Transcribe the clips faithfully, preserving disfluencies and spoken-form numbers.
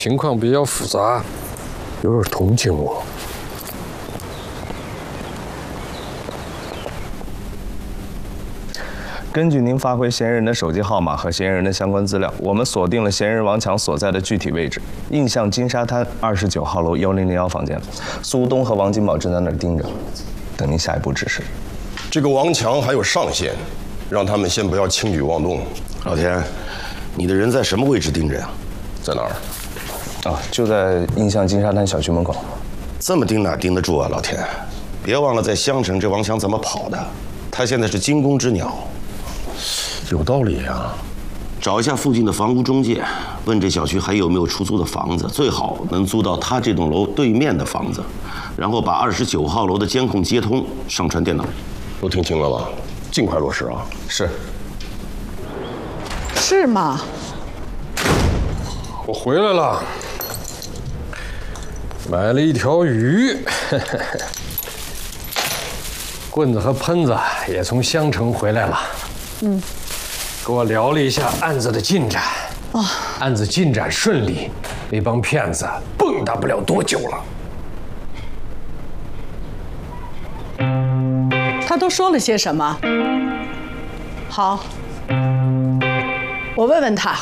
情况比较复杂，有点同情我。 根据您发回嫌疑人的手机号码和嫌疑人的相关资料，我们锁定了嫌疑人王强所在的具体位置——印象金沙滩二十九号楼幺零零幺房间。苏东和王金宝正在那儿盯着，等您下一步指示。 这个王强还有上限，让他们先不要轻举妄动。 老田，你的人在什么位置盯着呀？ 在哪儿？ 啊，就在印象金沙滩小区门口。 这么盯哪盯得住啊，老田？别忘了，在襄城这王强怎么跑的？他现在是惊弓之鸟。 有道理呀。 找一下附近的房屋中介，问这小区还有没有出租的房子，最好能租到他这栋楼对面的房子，然后把二十九号楼的监控接通，上传电脑。 都听清了吧？尽快落实啊！ 是。 是吗？ 我回来了，买了一条鱼，棍子和喷子也从襄城回来了。嗯，给我聊了一下案子的进展。哦，案子进展顺利，那帮骗子蹦跶不了多久了。 他都说了些什么？好，我问问他。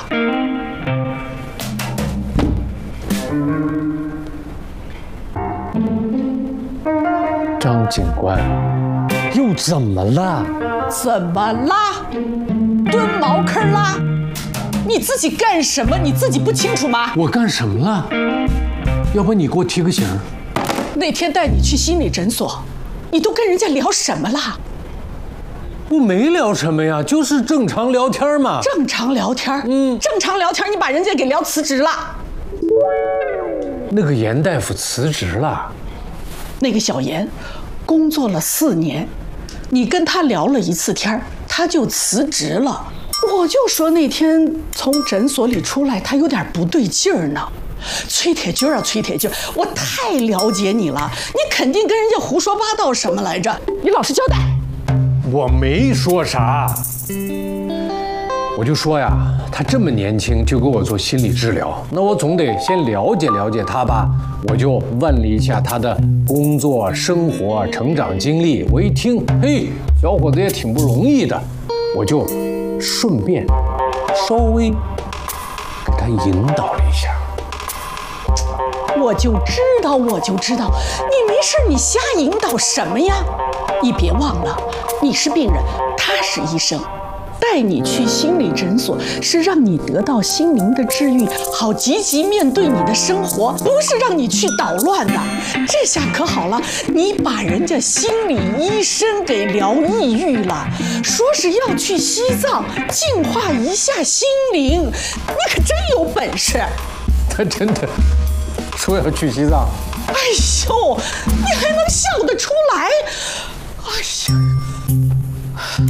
张警官，又怎么了？ 怎么啦？蹲茅坑啦？你自己干什么？你自己不清楚吗？ 我干什么了？要不你给我提个醒。 那天带你去心理诊所，你都跟人家聊什么啦？ 我没聊什么呀，就是正常聊天嘛。 正常聊天？嗯，正常聊天，你把人家给聊辞职了。 那个严大夫辞职了。 那个小严，工作了四年，你跟他聊了一次天，他就辞职了。我就说那天从诊所里出来，他有点不对劲儿呢。崔铁军啊，崔铁军，我太了解你了，你肯定跟人家胡说八道什么来着？你老实交代。 我没说啥，我就说呀，他这么年轻就给我做心理治疗，那我总得先了解了解他吧。我就问了一下他的工作、生活、成长经历。我一听，嘿，小伙子也挺不容易的，我就顺便稍微给他引导了一下。 我就知道，我就知道，你没事你瞎引导什么呀？你别忘了，你是病人，他是医生，带你去心理诊所是让你得到心灵的治愈，好积极面对你的生活，不是让你去捣乱的。这下可好了，你把人家心理医生给疗抑郁了，说是要去西藏净化一下心灵，你可真有本事。 他真的说要去西藏？ 哎呦，你还能笑得出来？哎呀，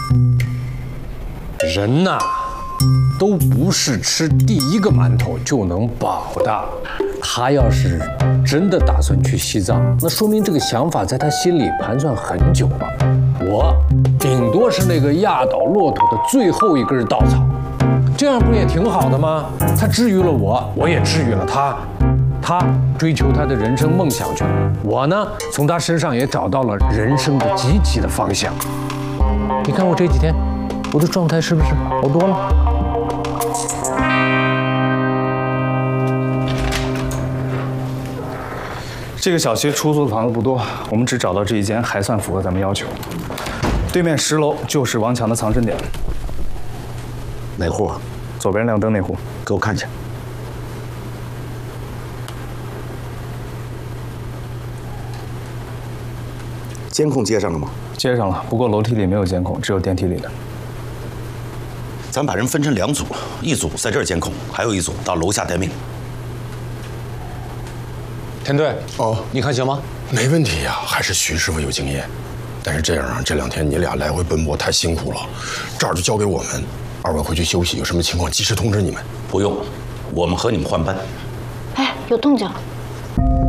人呐，都不是吃第一个馒头就能饱的。他要是真的打算去西藏，那说明这个想法在他心里盘算很久了。我顶多是那个压倒骆驼的最后一根稻草，这样不也挺好的吗？他治愈了我，我也治愈了他。他追求他的人生梦想去了，我呢，从他身上也找到了人生的积极的方向。你看我这几天，我的状态是不是好多了？ 这个小区出租的房子不多，我们只找到这一间，还算符合咱们要求。对面十楼就是王强的藏身点。 哪户？ 左边亮灯那户， 给我看去。监控接上了吗？ 接上了，不过楼梯里没有监控，只有电梯里的。 咱把人分成两组，一组在这儿监控，还有一组到楼下待命。 田队， 哦， 你看行吗？ 没问题呀，还是徐师傅有经验。但是这样啊，这两天你俩来回奔波太辛苦了，这儿就交给我们，二位回去休息，有什么情况及时通知你们。 不用，我们和你们换班。 哎，有动静了。